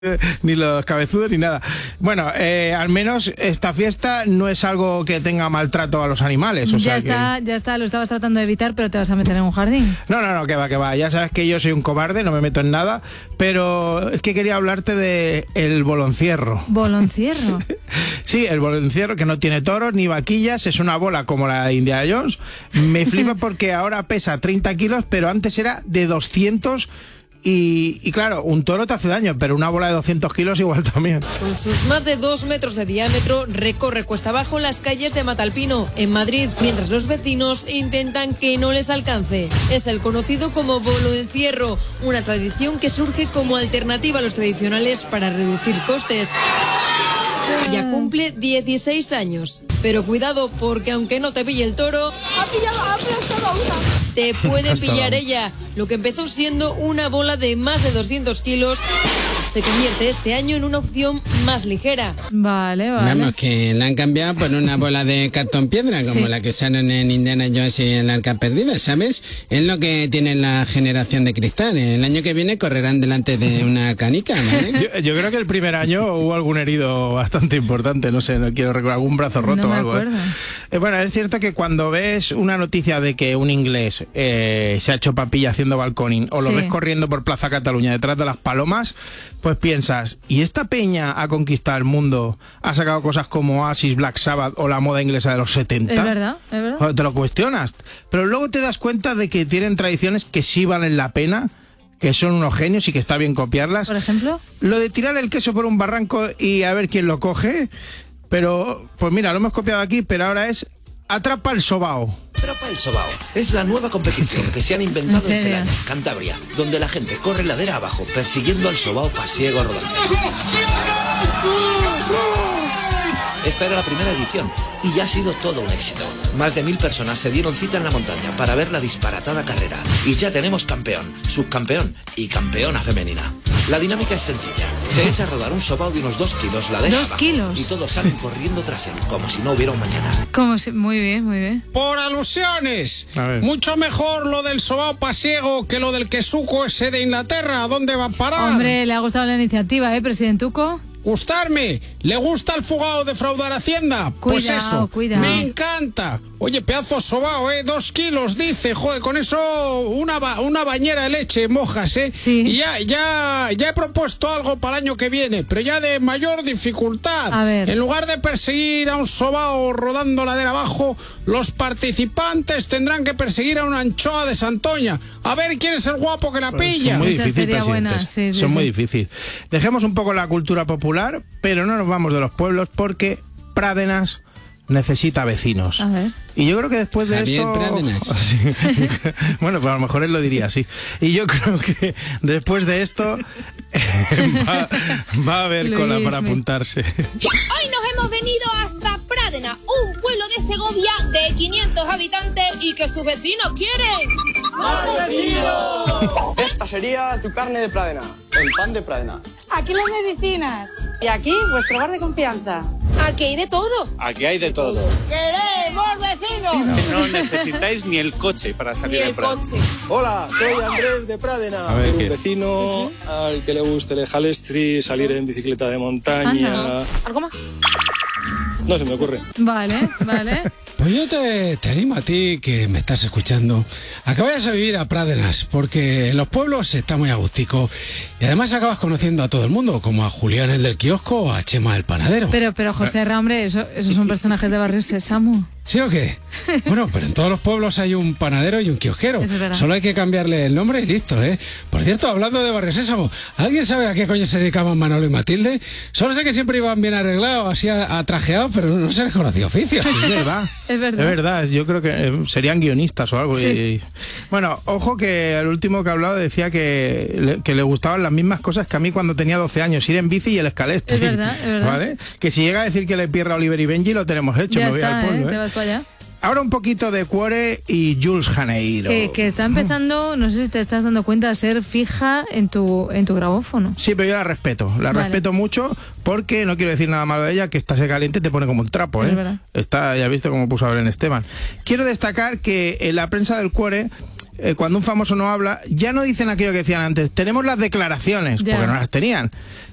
ni los cabezudos ni nada. Bueno, al menos esta fiesta no es algo que tenga maltrato a los animales. Ya está, lo estabas tratando de evitar, pero te vas a meter en un jardín. No, que va. Ya sabes que yo soy un cobarde, no me meto en nada, pero es que quería hablarte de el boloncierro. ¿Boloncierro? Sí, el boloncierro, que no tiene toros ni vaquillas, es una bola como la de Indiana Jones. Me flipa porque ahora pesa 30 kilos, pero antes era de 200. Y claro, un toro te hace daño, pero una bola de 200 kilos igual también. Con sus más de 2 metros de diámetro, recorre cuesta abajo las calles de Matalpino, en Madrid, mientras los vecinos intentan que no les alcance. Es el conocido como boloencierro, una tradición que surge como alternativa a los tradicionales para reducir costes. Ya cumple 16 años. Pero cuidado, porque aunque no te pille el toro, ha aplastado una. Te puede pillar ella. Lo que empezó siendo una bola de más de 200 kilos se convierte este año en una opción más ligera. Vale. Vamos, que la han cambiado por una bola de cartón piedra, como la que usaron en Indiana Jones y en la Arca Perdida, ¿sabes? Es lo que tiene la generación de cristal. El año que viene correrán delante de una canica, ¿vale? Yo creo que el primer año hubo algún herido bastante importante, no sé, no quiero recordar, algún brazo roto o algo. Bueno, es cierto que cuando ves una noticia de que un inglés se ha hecho papilla haciendo balconing, o lo ves corriendo por Plaza Cataluña detrás de las palomas, pues piensas, ¿y esta peña ha conquistado el mundo? ¿Ha sacado cosas como Oasis, Black Sabbath o la moda inglesa de los 70? Es verdad. Te lo cuestionas, pero luego te das cuenta de que tienen tradiciones que sí valen la pena, que son unos genios y que está bien copiarlas. ¿Por ejemplo? Lo de tirar el queso por un barranco y a ver quién lo coge, pero pues mira, lo hemos copiado aquí, pero ahora es Atrapa el Sobao. Atrapa el Sobao es la nueva competición que se han inventado en Selaya, Cantabria, donde la gente corre ladera abajo persiguiendo al sobao pasiego rodante. Esta era la primera edición y ya ha sido todo un éxito. Más de 1000 personas se dieron cita en la montaña para ver la disparatada carrera. Y ya tenemos campeón, subcampeón y campeona femenina. La dinámica es sencilla. Se echa a rodar un sobao de unos 2 kilos, la deja abajo, y todos salen corriendo tras él, como si no hubiera un mañana. Muy bien. Por alusiones. Mucho mejor lo del sobao pasiego que lo del quesuco ese de Inglaterra. ¿A dónde va a parar? Hombre, le ha gustado la iniciativa, presidentuco. ¿Gustarme? ¿Le gusta el fugado defraudar Hacienda? Pues eso, me encanta. Oye, pedazo sobao, 2 kilos, dice. Joder, con eso una bañera de leche mojas, Sí. Y ya he propuesto algo para el año que viene, pero ya de mayor dificultad. A ver. En lugar de perseguir a un sobao rodando ladera abajo, los participantes tendrán que perseguir a una anchoa de Santoña. A ver quién es el guapo que la pilla. Son muy difíciles, sería buena. Son muy difíciles. Dejemos un poco la cultura popular, pero no nos vamos de los pueblos porque Pradenas necesita vecinos. A ver. Y yo creo que después de esto... Pradenas. Sí. Bueno, pues a lo mejor él lo diría así. Y yo creo que después de esto va a haber cola para apuntarse. Hoy nos hemos venido hasta Pradena, un pueblo de Segovia de 500 habitantes y que sus vecinos quieren. ¡Más vecinos! Esta sería tu carne de Pradena, el pan de Pradena. Aquí las medicinas. Y aquí, vuestro bar de confianza. Aquí hay de todo. Aquí hay de todo. ¡Queremos vecinos! No necesitáis ni el coche para salir de Pradena. Hola, soy Andrés de Pradena. Un vecino al que le guste el jalestri, salir en bicicleta de montaña. ¿Algo más? No se me ocurre. Vale. Pues yo te animo a ti, que me estás escuchando, a que vayas a vivir a Pradenas, porque en los pueblos está muy agustico y además acabas conociendo a todo el mundo, como a Julián el del kiosco o a Chema el panadero. Pero José Ra, hombre, esos son personajes de Barrio Sésamo. ¿Sí o qué? Bueno, pero en todos los pueblos hay un panadero y un kiosquero. Solo hay que cambiarle el nombre y listo, ¿eh? Por cierto, hablando de Barrio Sésamo, ¿alguien sabe a qué coño se dedicaban Manolo y Matilde? Solo sé que siempre iban bien arreglados, así atrajeados, pero no se les conocía oficio. Es verdad. Es verdad, yo creo que serían guionistas o algo. Sí. Bueno, ojo que el último que ha hablado decía que le gustaban las mismas cosas que a mí cuando tenía 12 años, ir en bici y el escalestre. Es verdad. ¿Vale? Que si llega a decir que le pierda a Oliver y Benji, lo tenemos hecho. Ya me voy está, al pueblo, te vas para allá. Ahora un poquito de Cuore y Jules Janeiro. Que está empezando, no sé si te estás dando cuenta, a ser fija en tu grabófono. Sí, pero yo la respeto. Respeto mucho porque no quiero decir nada malo de ella, que estás caliente y te pone como un trapo, ¿eh? Es verdad. Ya viste cómo puso a Belén Esteban. Quiero destacar que en la prensa del Cuore, cuando un famoso no habla, ya no dicen aquello que decían antes. Tenemos las declaraciones, porque no las tenían.